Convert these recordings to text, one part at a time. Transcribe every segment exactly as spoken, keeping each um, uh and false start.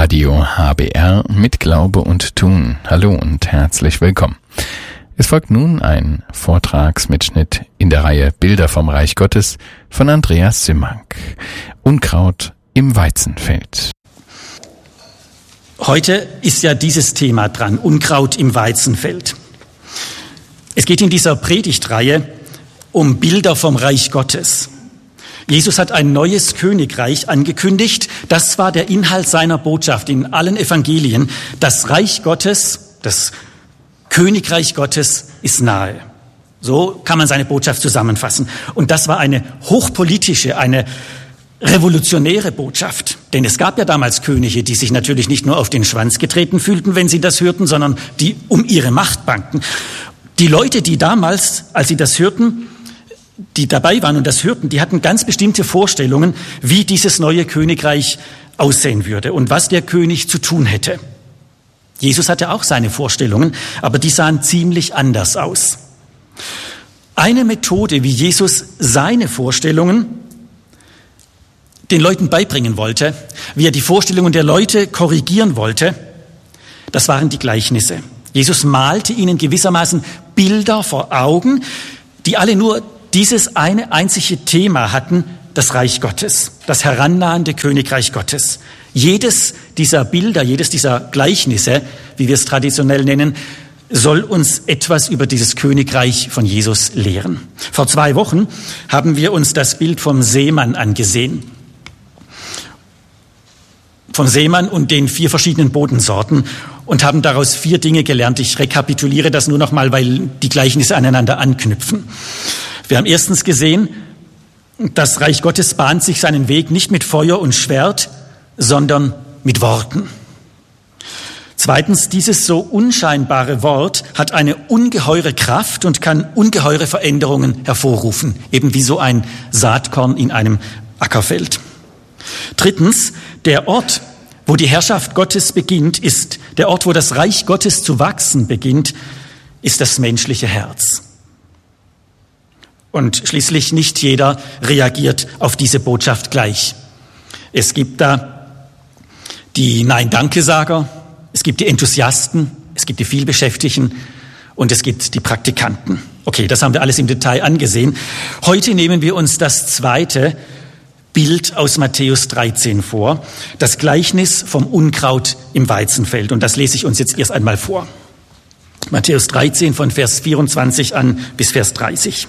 Radio H B R mit Glaube und Tun. Hallo und herzlich willkommen. Es folgt nun ein Vortragsmitschnitt in der Reihe Bilder vom Reich Gottes von Andreas Simmank. Unkraut im Weizenfeld. Heute ist ja dieses Thema dran, Unkraut im Weizenfeld. Es geht in dieser Predigtreihe um Bilder vom Reich Gottes. Jesus hat ein neues Königreich angekündigt. Das war der Inhalt seiner Botschaft in allen Evangelien. Das Reich Gottes, das Königreich Gottes ist nahe. So kann man seine Botschaft zusammenfassen. Und das war eine hochpolitische, eine revolutionäre Botschaft. Denn es gab ja damals Könige, die sich natürlich nicht nur auf den Schwanz getreten fühlten, wenn sie das hörten, sondern die um ihre Macht bangten. Die Leute, die damals, als sie das hörten, die dabei waren und das hörten, die hatten ganz bestimmte Vorstellungen, wie dieses neue Königreich aussehen würde und was der König zu tun hätte. Jesus hatte auch seine Vorstellungen, aber die sahen ziemlich anders aus. Eine Methode, wie Jesus seine Vorstellungen den Leuten beibringen wollte, wie er die Vorstellungen der Leute korrigieren wollte, das waren die Gleichnisse. Jesus malte ihnen gewissermaßen Bilder vor Augen, die alle nur dieses eine einzige Thema hatten, das Reich Gottes, das herannahende Königreich Gottes. Jedes dieser Bilder, jedes dieser Gleichnisse, wie wir es traditionell nennen, soll uns etwas über dieses Königreich von Jesus lehren. Vor zwei Wochen haben wir uns das Bild vom Seemann angesehen. Vom Seemann und den vier verschiedenen Bodensorten und haben daraus vier Dinge gelernt. Ich rekapituliere das nur noch mal, weil die Gleichnisse aneinander anknüpfen. Wir haben erstens gesehen, das Reich Gottes bahnt sich seinen Weg nicht mit Feuer und Schwert, sondern mit Worten. Zweitens, dieses so unscheinbare Wort hat eine ungeheure Kraft und kann ungeheure Veränderungen hervorrufen, eben wie so ein Saatkorn in einem Ackerfeld. Drittens, der Ort, wo die Herrschaft Gottes beginnt, ist der Ort, wo das Reich Gottes zu wachsen beginnt, ist das menschliche Herz. Und schließlich nicht jeder reagiert auf diese Botschaft gleich. Es gibt da die Nein-Danke-Sager, es gibt die Enthusiasten, es gibt die Vielbeschäftigten und es gibt die Praktikanten. Okay, das haben wir alles im Detail angesehen. Heute nehmen wir uns das zweite Bild aus Matthäus dreizehn vor, das Gleichnis vom Unkraut im Weizenfeld. Und das lese ich uns jetzt erst einmal vor. Matthäus dreizehn von Vers vierundzwanzig an bis Vers dreißig.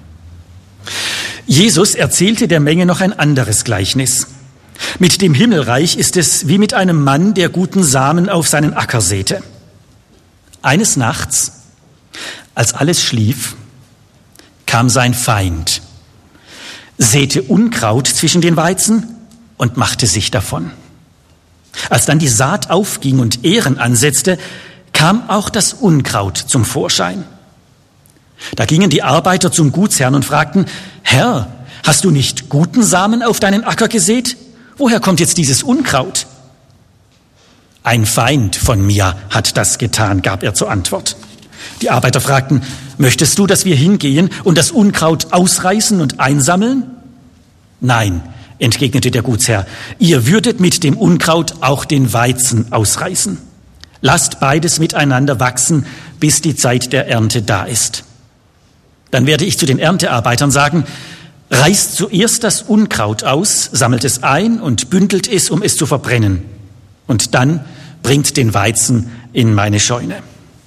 Jesus erzählte der Menge noch ein anderes Gleichnis. Mit dem Himmelreich ist es wie mit einem Mann, der guten Samen auf seinen Acker säte. Eines Nachts, als alles schlief, kam sein Feind, säte Unkraut zwischen den Weizen und machte sich davon. Als dann die Saat aufging und Ähren ansetzte, kam auch das Unkraut zum Vorschein. Da gingen die Arbeiter zum Gutsherrn und fragten: Herr, hast du nicht guten Samen auf deinen Acker gesät? Woher kommt jetzt dieses Unkraut? Ein Feind von mir hat das getan, gab er zur Antwort. Die Arbeiter fragten: Möchtest du, dass wir hingehen und das Unkraut ausreißen und einsammeln? Nein, entgegnete der Gutsherr, ihr würdet mit dem Unkraut auch den Weizen ausreißen. Lasst beides miteinander wachsen, bis die Zeit der Ernte da ist. Dann werde ich zu den Erntearbeitern sagen: Reißt zuerst das Unkraut aus, sammelt es ein und bündelt es, um es zu verbrennen. Und dann bringt den Weizen in meine Scheune.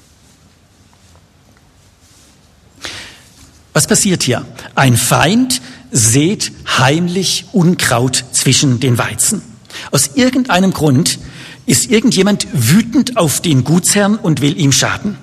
Was passiert hier? Ein Feind sät heimlich Unkraut zwischen den Weizen. Aus irgendeinem Grund ist irgendjemand wütend auf den Gutsherrn und will ihm schaden.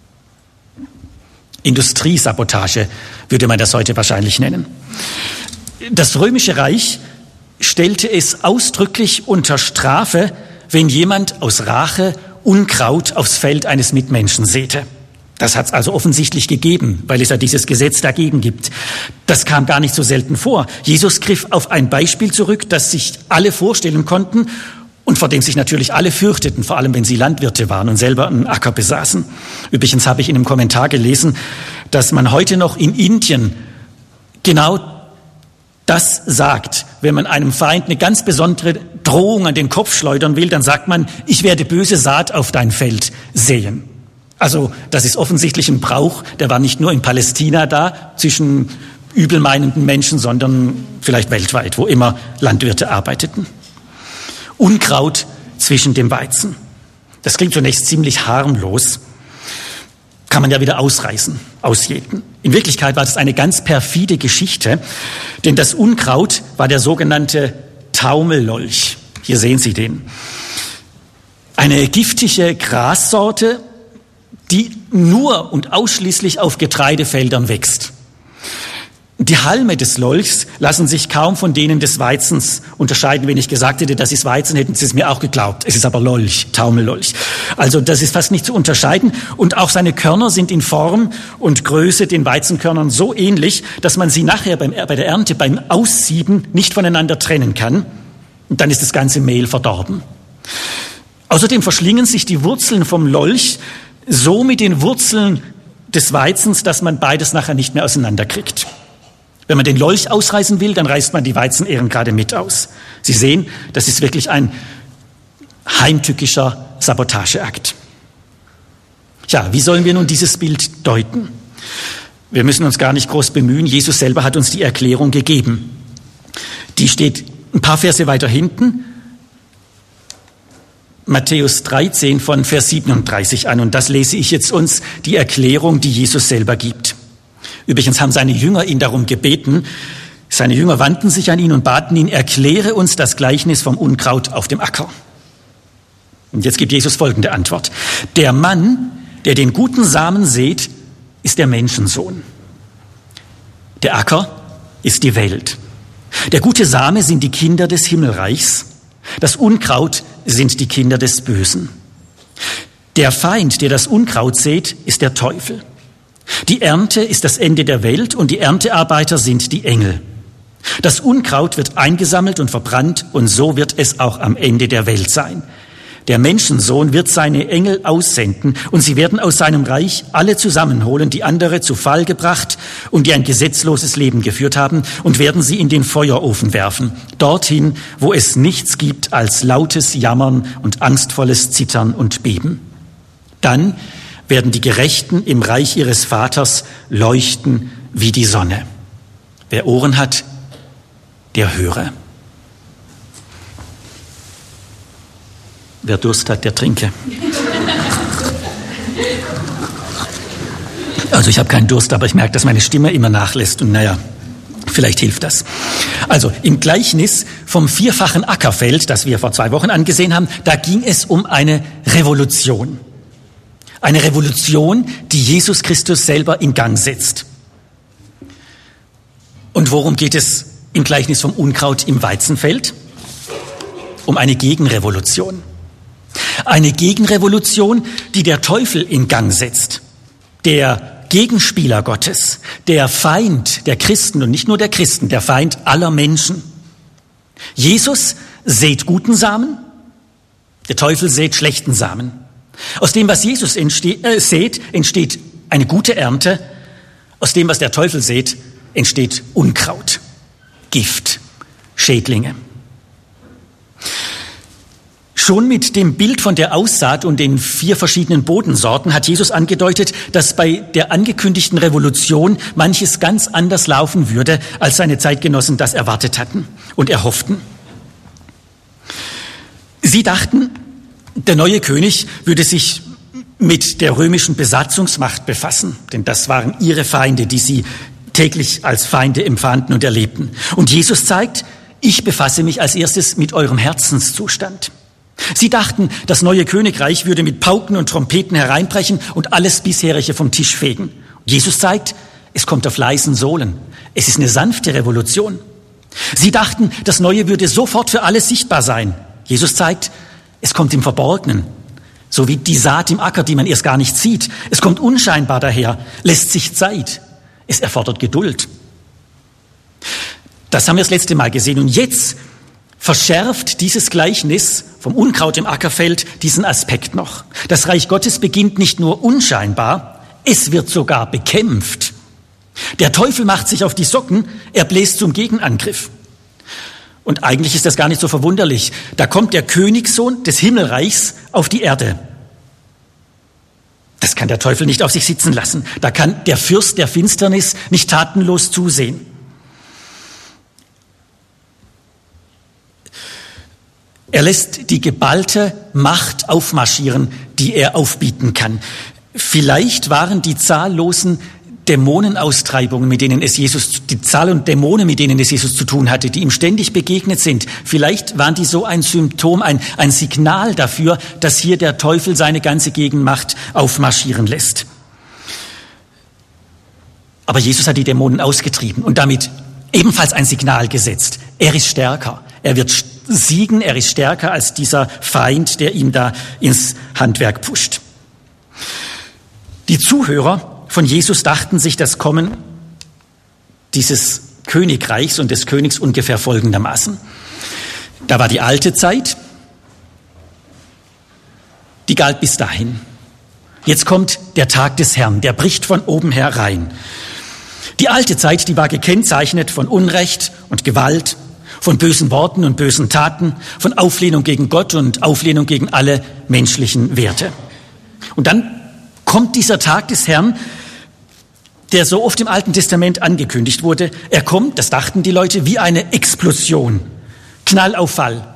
Industriesabotage würde man das heute wahrscheinlich nennen. Das Römische Reich stellte es ausdrücklich unter Strafe, wenn jemand aus Rache Unkraut aufs Feld eines Mitmenschen säte. Das hat es also offensichtlich gegeben, weil es ja dieses Gesetz dagegen gibt. Das kam gar nicht so selten vor. Jesus griff auf ein Beispiel zurück, das sich alle vorstellen konnten und vor dem sich natürlich alle fürchteten, vor allem wenn sie Landwirte waren und selber einen Acker besaßen. Übrigens habe ich in einem Kommentar gelesen, dass man heute noch in Indien genau das sagt, wenn man einem Feind eine ganz besondere Drohung an den Kopf schleudern will, dann sagt man, ich werde böse Saat auf dein Feld säen. Also das ist offensichtlich ein Brauch, der war nicht nur in Palästina da, zwischen übelmeinenden Menschen, sondern vielleicht weltweit, wo immer Landwirte arbeiteten. Unkraut zwischen dem Weizen. Das klingt zunächst ziemlich harmlos, kann man ja wieder ausreißen, ausjäten. In Wirklichkeit war das eine ganz perfide Geschichte, denn das Unkraut war der sogenannte Taumellolch. Hier sehen Sie den. Eine giftige Grassorte, die nur und ausschließlich auf Getreidefeldern wächst. Die Halme des Lolchs lassen sich kaum von denen des Weizens unterscheiden. Wenn ich gesagt hätte, das ist Weizen, hätten Sie es mir auch geglaubt. Es ist aber Lolch, Taumellolch. Also das ist fast nicht zu unterscheiden. Und auch seine Körner sind in Form und Größe den Weizenkörnern so ähnlich, dass man sie nachher beim, bei der Ernte, beim Aussieben nicht voneinander trennen kann. Und dann ist das ganze Mehl verdorben. Außerdem verschlingen sich die Wurzeln vom Lolch so mit den Wurzeln des Weizens, dass man beides nachher nicht mehr auseinanderkriegt. Wenn man den Lolch ausreißen will, dann reißt man die Weizenähren gerade mit aus. Sie sehen, das ist wirklich ein heimtückischer Sabotageakt. Tja, wie sollen wir nun dieses Bild deuten? Wir müssen uns gar nicht groß bemühen. Jesus selber hat uns die Erklärung gegeben. Die steht ein paar Verse weiter hinten. Matthäus dreizehn von Vers siebenunddreißig an. Und das lese ich jetzt uns, die Erklärung, die Jesus selber gibt. Übrigens haben seine Jünger ihn darum gebeten. Seine Jünger wandten sich an ihn und baten ihn, erkläre uns das Gleichnis vom Unkraut auf dem Acker. Und jetzt gibt Jesus folgende Antwort. Der Mann, der den guten Samen sät, ist der Menschensohn. Der Acker ist die Welt. Der gute Same sind die Kinder des Himmelreichs. Das Unkraut sind die Kinder des Bösen. Der Feind, der das Unkraut sät, ist der Teufel. Die Ernte ist das Ende der Welt und die Erntearbeiter sind die Engel. Das Unkraut wird eingesammelt und verbrannt und so wird es auch am Ende der Welt sein. Der Menschensohn wird seine Engel aussenden und sie werden aus seinem Reich alle zusammenholen, die andere zu Fall gebracht und die ein gesetzloses Leben geführt haben, und werden sie in den Feuerofen werfen, dorthin, wo es nichts gibt als lautes Jammern und angstvolles Zittern und Beben. Dann werden die Gerechten im Reich ihres Vaters leuchten wie die Sonne. Wer Ohren hat, der höre. Wer Durst hat, der trinke. Also ich habe keinen Durst, aber ich merke, dass meine Stimme immer nachlässt und naja, vielleicht hilft das. Also im Gleichnis vom vierfachen Ackerfeld, das wir vor zwei Wochen angesehen haben, da ging es um eine Revolution. Eine Revolution, die Jesus Christus selber in Gang setzt. Und worum geht es im Gleichnis vom Unkraut im Weizenfeld? Um eine Gegenrevolution. Eine Gegenrevolution, die der Teufel in Gang setzt. Der Gegenspieler Gottes, der Feind der Christen und nicht nur der Christen, der Feind aller Menschen. Jesus sät guten Samen, der Teufel sät schlechten Samen. Aus dem, was Jesus entsteht, äh, sät, entsteht eine gute Ernte. Aus dem, was der Teufel sät, entsteht Unkraut, Gift, Schädlinge. Schon mit dem Bild von der Aussaat und den vier verschiedenen Bodensorten hat Jesus angedeutet, dass bei der angekündigten Revolution manches ganz anders laufen würde, als seine Zeitgenossen das erwartet hatten und erhofften. Sie dachten, der neue König würde sich mit der römischen Besatzungsmacht befassen, denn das waren ihre Feinde, die sie täglich als Feinde empfanden und erlebten. Und Jesus zeigt, ich befasse mich als erstes mit eurem Herzenszustand. Sie dachten, das neue Königreich würde mit Pauken und Trompeten hereinbrechen und alles bisherige vom Tisch fegen. Jesus zeigt, es kommt auf leisen Sohlen. Es ist eine sanfte Revolution. Sie dachten, das Neue würde sofort für alle sichtbar sein. Jesus zeigt, es kommt im Verborgenen, so wie die Saat im Acker, die man erst gar nicht sieht. Es kommt unscheinbar daher, lässt sich Zeit. Es erfordert Geduld. Das haben wir das letzte Mal gesehen. Und jetzt verschärft dieses Gleichnis vom Unkraut im Ackerfeld diesen Aspekt noch. Das Reich Gottes beginnt nicht nur unscheinbar, es wird sogar bekämpft. Der Teufel macht sich auf die Socken, er bläst zum Gegenangriff. Und eigentlich ist das gar nicht so verwunderlich. Da kommt der Königssohn des Himmelreichs auf die Erde. Das kann der Teufel nicht auf sich sitzen lassen. Da kann der Fürst der Finsternis nicht tatenlos zusehen. Er lässt die geballte Macht aufmarschieren, die er aufbieten kann. Vielleicht waren die zahllosen Dämonenaustreibungen, mit denen es Jesus, die Zahl und Dämonen, mit denen es Jesus zu tun hatte, die ihm ständig begegnet sind, vielleicht waren die so ein Symptom, ein, ein Signal dafür, dass hier der Teufel seine ganze Gegenmacht aufmarschieren lässt. Aber Jesus hat die Dämonen ausgetrieben und damit ebenfalls ein Signal gesetzt. Er ist stärker. Er wird siegen. Er ist stärker als dieser Feind, der ihm da ins Handwerk pusht. Die Zuhörer von Jesus dachten sich das Kommen dieses Königreichs und des Königs ungefähr folgendermaßen. Da war die alte Zeit, die galt bis dahin. Jetzt kommt der Tag des Herrn, der bricht von oben herein. Die alte Zeit, die war gekennzeichnet von Unrecht und Gewalt, von bösen Worten und bösen Taten, von Auflehnung gegen Gott und Auflehnung gegen alle menschlichen Werte. Und dann kommt dieser Tag des Herrn, der so oft im Alten Testament angekündigt wurde. Er kommt, das dachten die Leute, wie eine Explosion. Knall auf Fall.